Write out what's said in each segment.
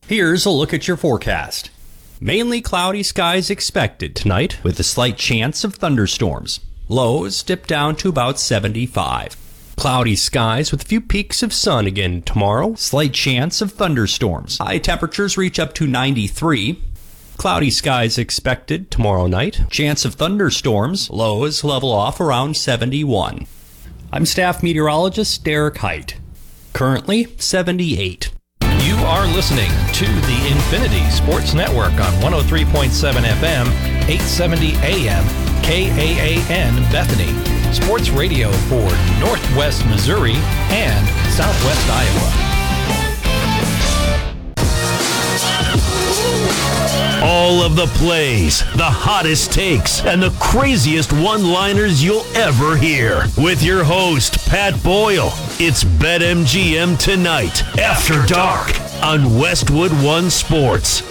Here's a look at your forecast. Mainly cloudy skies expected tonight with a slight chance of thunderstorms. Lows dip down to about 75. Cloudy skies with a few peaks of sun again tomorrow. Slight chance of thunderstorms. High temperatures reach up to 93. Cloudy skies expected tomorrow night. Chance of thunderstorms. Lows level off around 71. I'm staff meteorologist Derek Height. Currently 78. You are listening to the Infinity Sports Network on 103.7 FM, 870 AM, KAAN Bethany. Sports radio for Northwest Missouri and Southwest Iowa. All of the plays, the hottest takes, and the craziest one-liners you'll ever hear. With your host, Pat Boyle. It's BetMGM Tonight, After Dark, on Westwood One Sports.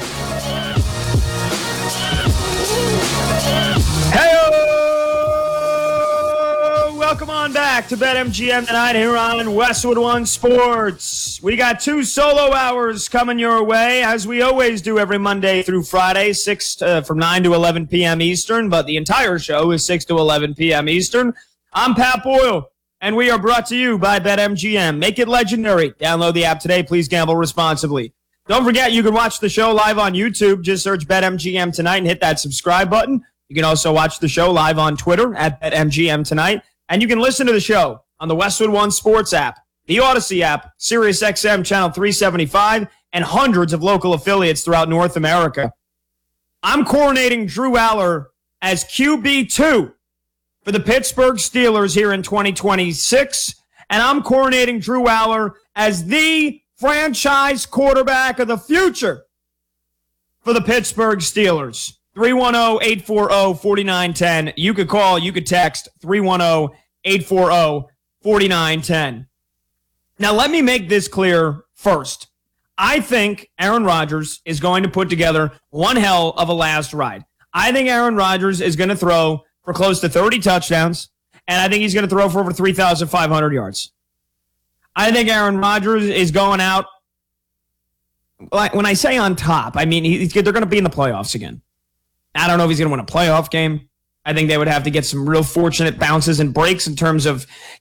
Welcome on back to BetMGM Tonight here on Westwood One Sports. We got 2 solo hours coming your way, as we always do every Monday through Friday, from 9 to 11 p.m. Eastern, but the entire show is 6 to 11 p.m. Eastern. I'm Pat Boyle, and we are brought to you by BetMGM. Make it legendary. Download the app today. Please gamble responsibly. Don't forget, you can watch the show live on YouTube. Just search BetMGM Tonight and hit that subscribe button. You can also watch the show live on Twitter at BetMGM Tonight. And you can listen to the show on the Westwood One Sports app, the Odyssey app, SiriusXM Channel 375, and hundreds of local affiliates throughout North America. I'm coronating Drew Aller as QB2 for the Pittsburgh Steelers here in 2026, and I'm coronating Drew Aller as the franchise quarterback of the future for the Pittsburgh Steelers. 310-840-4910. You could call, you could text 310-840-4910. Now, let me make this clear first. I think Aaron Rodgers is going to put together one hell of a last ride. I think Aaron Rodgers is going to throw for close to 30 touchdowns, and I think he's going to throw for over 3,500 yards. I think Aaron Rodgers is going out, when I say on top, I mean they're going to be in the playoffs again. I don't know if he's going to win a playoff game. I think they would have to get some real fortunate bounces and breaks in terms of